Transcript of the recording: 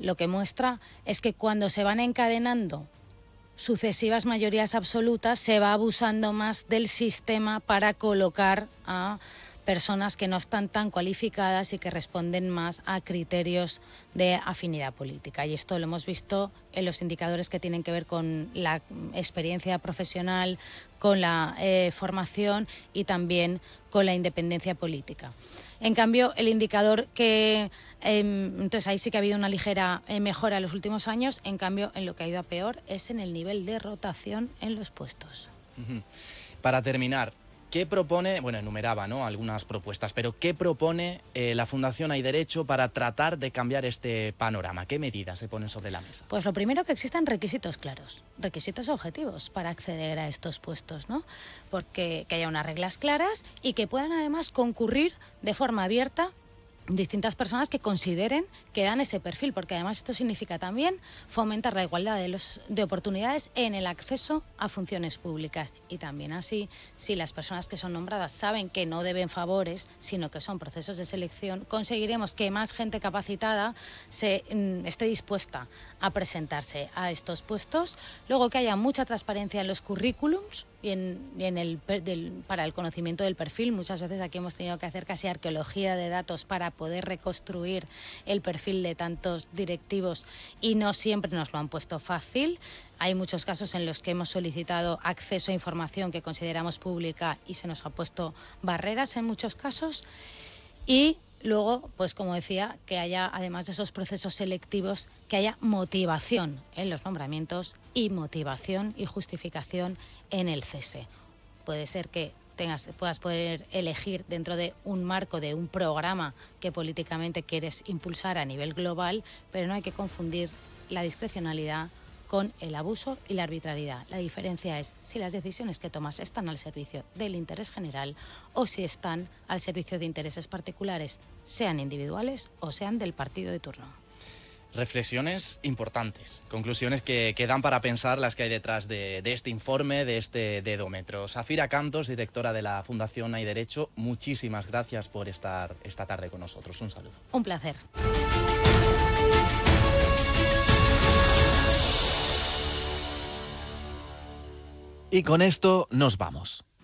lo que muestra es que cuando se van encadenando sucesivas mayorías absolutas, se va abusando más del sistema para colocar a personas que no están tan cualificadas y que responden más a criterios de afinidad política. Y esto lo hemos visto en los indicadores que tienen que ver con la experiencia profesional, con la formación y también con la independencia política. En cambio, el indicador que... entonces ahí sí que ha habido una ligera mejora en los últimos años. En cambio, en lo que ha ido a peor es en el nivel de rotación en los puestos. Para terminar, ¿qué propone? Bueno, enumeraba, ¿no?, algunas propuestas, pero ¿qué propone la Fundación Hay Derecho para tratar de cambiar este panorama? ¿Qué medidas se ponen sobre la mesa? Pues lo primero, que existan requisitos claros, requisitos objetivos para acceder a estos puestos, ¿no? Porque que haya unas reglas claras y que puedan además concurrir de forma abierta distintas personas que consideren que dan ese perfil, porque además esto significa también fomentar la igualdad de oportunidades en el acceso a funciones públicas. Y también así, si las personas que son nombradas saben que no deben favores, sino que son procesos de selección, conseguiremos que más gente capacitada esté dispuesta a presentarse a estos puestos. Luego, que haya mucha transparencia en los currículums y para el conocimiento del perfil. Muchas veces aquí hemos tenido que hacer casi arqueología de datos para poder reconstruir el perfil de tantos directivos y no siempre nos lo han puesto fácil. Hay muchos casos en los que hemos solicitado acceso a información que consideramos pública y se nos ha puesto barreras en muchos casos. Y luego, pues como decía, que haya, además de esos procesos selectivos, que haya motivación en los nombramientos y motivación y justificación en el cese. Puede ser que puedas poder elegir dentro de un marco de un programa que políticamente quieres impulsar a nivel global, pero no hay que confundir la discrecionalidad con el abuso y la arbitrariedad. La diferencia es si las decisiones que tomas están al servicio del interés general o si están al servicio de intereses particulares, sean individuales o sean del partido de turno. Reflexiones importantes, conclusiones que dan para pensar las que hay detrás de este informe, de este dedómetro. Safira Cantos, directora de la Fundación Hay Derecho, muchísimas gracias por estar esta tarde con nosotros. Un saludo. Un placer. Y con esto nos vamos.